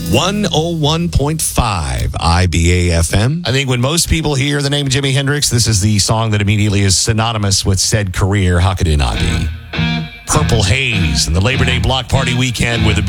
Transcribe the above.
101.5 IBA FM. I think when most people hear the name Jimi Hendrix, this is the song that immediately is synonymous with said career. How could it not be? Purple Haze and the Labor Day Block Party weekend with a